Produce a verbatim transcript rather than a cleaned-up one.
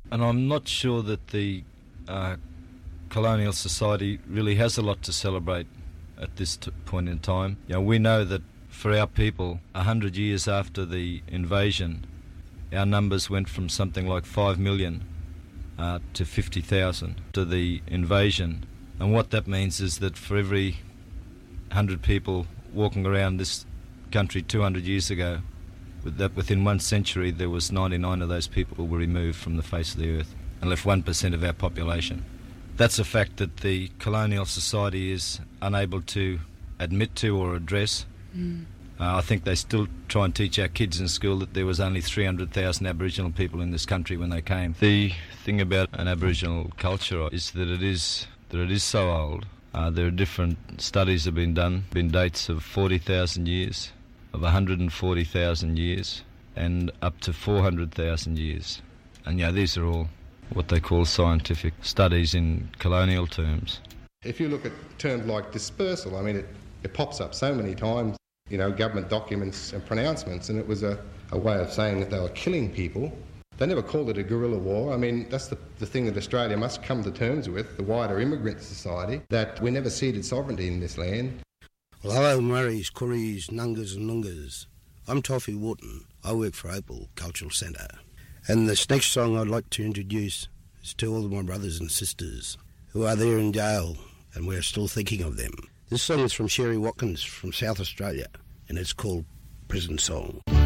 And I'm not sure that the uh, colonial society really has a lot to celebrate at this t- point in time. You know, we know that for our people, a hundred years after the invasion, our numbers went from something like five million uh, to fifty thousand to the invasion. And what that means is that for every hundred people walking around this country two hundred years ago, with that within one century there was ninety-nine of those people were removed from the face of the earth and left one percent of our population. That's a fact that the colonial society is unable to admit to or address. Mm. Uh, I think they still try and teach our kids in school that there was only three hundred thousand Aboriginal people in this country when they came. The thing about an Aboriginal culture is that it is that it is so old. Uh, there are different studies have been done, been dates of forty thousand years, of one hundred forty thousand years, and up to four hundred thousand years. And yeah, these are all what they call scientific studies in colonial terms. If you look at terms like dispersal, I mean, it, it pops up so many times, you know, government documents and pronouncements, and it was a, a way of saying that they were killing people. They never called it a guerrilla war. I mean, that's the, the thing that Australia must come to terms with, the wider immigrant society, that we never ceded sovereignty in this land. Well, hello, Murrays, Kurries, Nungas and Nungas. I'm Toffee Wharton. I work for Opal Cultural Centre. And this next song I'd like to introduce is to all of my brothers and sisters who are there in jail and we're still thinking of them. This song is from Sherry Watkins from South Australia and it's called Prison Song.